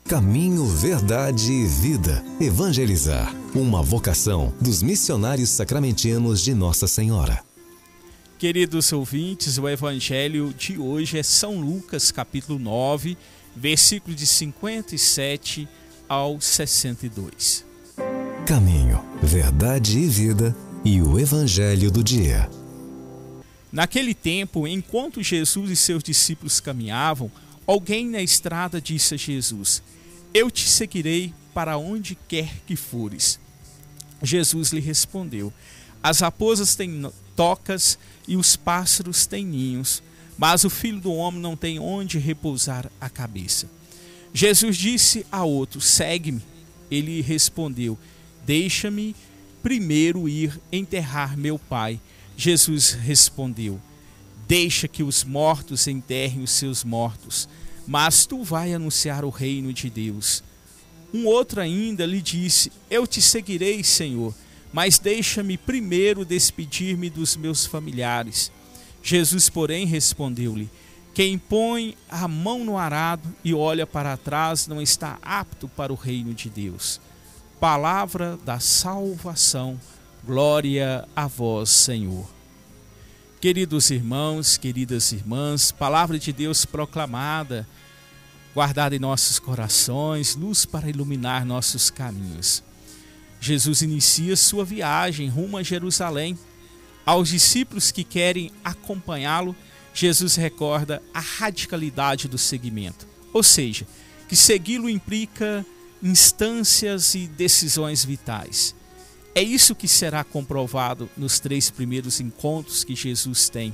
Caminho, verdade e vida. Evangelizar. Uma vocação dos missionários sacramentinos de Nossa Senhora. Queridos ouvintes, o evangelho de hoje é São Lucas, capítulo 9, versículo de 57 ao 62. Caminho, verdade e vida e o evangelho do dia. Naquele tempo, enquanto Jesus e seus discípulos caminhavam, alguém na estrada disse a Jesus: "Eu te seguirei para onde quer que fores." Jesus lhe respondeu: "As raposas têm tocas e os pássaros têm ninhos, mas o Filho do Homem não tem onde repousar a cabeça." Jesus disse a outro: "Segue-me." Ele respondeu: "Deixa-me primeiro ir enterrar meu pai." Jesus respondeu: "Deixa que os mortos enterrem os seus mortos, mas tu vai anunciar o reino de Deus." Um outro ainda lhe disse: "Eu te seguirei, Senhor, mas deixa-me primeiro despedir-me dos meus familiares." Jesus, porém, respondeu-lhe: "Quem põe a mão no arado e olha para trás não está apto para o reino de Deus." Palavra da salvação. Glória a vós, Senhor. Queridos irmãos, queridas irmãs, palavra de Deus proclamada, guardada em nossos corações, luz para iluminar nossos caminhos. Jesus inicia sua viagem rumo a Jerusalém. Aos discípulos que querem acompanhá-lo, Jesus recorda a radicalidade do seguimento, ou seja, que segui-lo implica instâncias e decisões vitais. É isso que será comprovado nos 3 primeiros encontros que Jesus tem,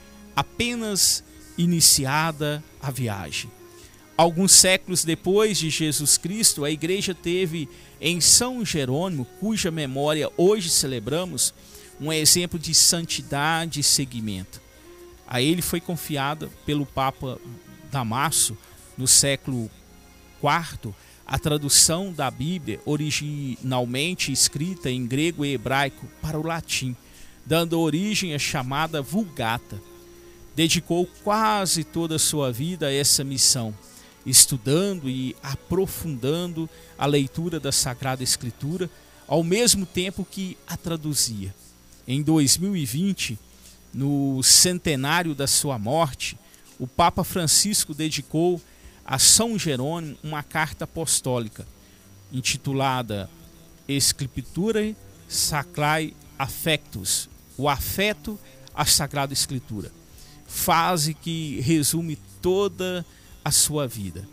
apenas iniciada a viagem. Alguns séculos depois de Jesus Cristo, a igreja teve em São Jerônimo, cuja memória hoje celebramos, um exemplo de santidade e seguimento. A ele foi confiada pelo Papa Damaso, no século IV, a tradução da Bíblia, originalmente escrita em grego e hebraico, para o latim, dando origem à chamada Vulgata. Dedicou quase toda a sua vida a essa missão, estudando e aprofundando a leitura da Sagrada Escritura, ao mesmo tempo que a traduzia. Em 2020, no centenário da sua morte, o Papa Francisco dedicou a São Jerônimo uma carta apostólica, intitulada Scripturae Sacrae Affectus, o afeto à Sagrada Escritura, frase que resume toda a sua vida.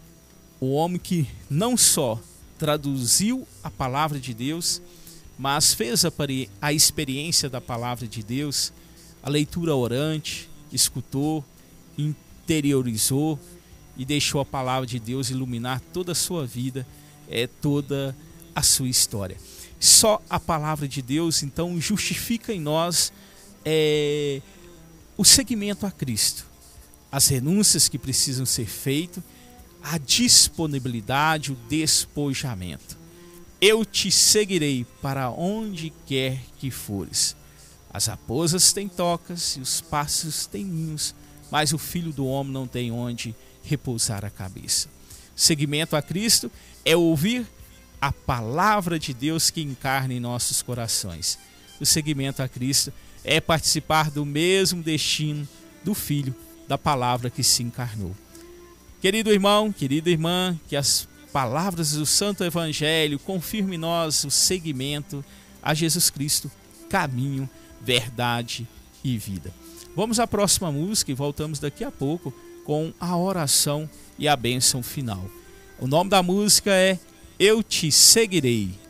O homem que não só traduziu a palavra de Deus, mas fez a experiência da palavra de Deus, a leitura orante, escutou, interiorizou e deixou a palavra de Deus iluminar toda a sua vida, toda a sua história. Só a palavra de Deus, então, justifica em nós o seguimento a Cristo, as renúncias que precisam ser feitas, a disponibilidade, o despojamento. "Eu te seguirei para onde quer que fores." As raposas têm tocas e os pássaros têm ninhos, mas o Filho do Homem não tem onde repousar a cabeça. Seguimento a Cristo é ouvir a palavra de Deus que encarna em nossos corações. O seguimento a Cristo é participar do mesmo destino do Filho, da palavra que se encarnou. Querido irmão, querida irmã, que as palavras do Santo Evangelho confirmem em nós o seguimento a Jesus Cristo, caminho, verdade e vida. Vamos à próxima música e voltamos daqui a pouco com a oração e a bênção final. O nome da música é Eu Te Seguirei.